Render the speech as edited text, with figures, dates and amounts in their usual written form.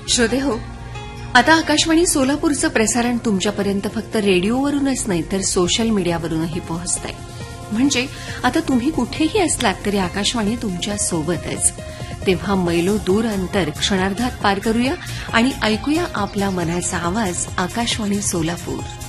श्रोते हो, आता आकाशवाणी सोलापूरचं प्रसारण तुमच्यापर्यंत फक्त रेडिओवरूनच नाही तर सोशल मीडियावरूनही पोहोचतंय. म्हणजे आता तुम्ही कुठेही असलात तरी आकाशवाणी तुमच्या सोबतच. तेव्हा मैलो दूर अंतर क्षणार्धात पार करूया आणि ऐकूया आपला मनाचा आवाज आकाशवाणी सोलापूर.